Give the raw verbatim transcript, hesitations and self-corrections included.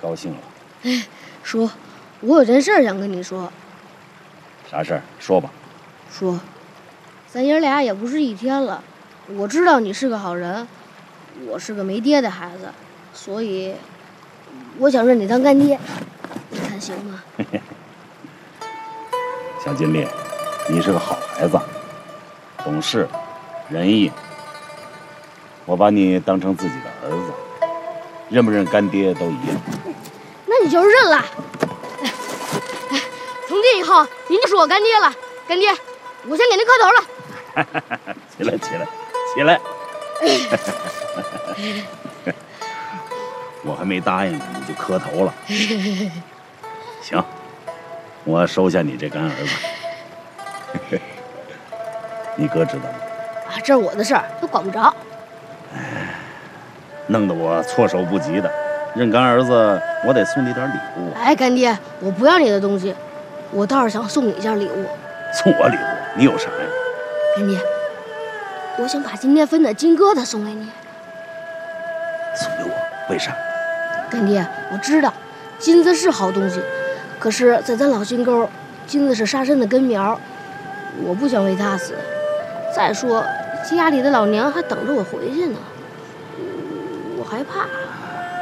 高兴了。 哎，叔，我有件事想跟你说。 啥事儿？说吧。 叔，咱爷俩也不是一天了，我知道你是个好人，我是个没爹的孩子，所以我想认你当干爹，你看行吗？ 小金丽，你是个好孩子，懂事、仁义。我把你当成自己的儿子，认不认干爹都一样。 那你就是认了。哎哎，从今以后您就是我干爹了，干爹，我先给您磕头了。 起来，起来，起来！我还没答应呢，你就磕头了。行，我收下你这干儿子。你哥知道吗？ 啊，这是我的事儿，他管不着。 哎，弄得我措手不及的。认干儿子，我得送你点礼物。 哎，干爹，我不要你的东西，我倒是想送你一件礼物。 送我礼物？你有啥呀？ 干爹，我想把今天分的金疙瘩送给你。 送给我？为啥？ 干爹，我知道金子是好东西，可是在咱老金沟，金子是沙参的根苗，我不想为它死。再说家里的老娘还等着我回去呢，我害怕。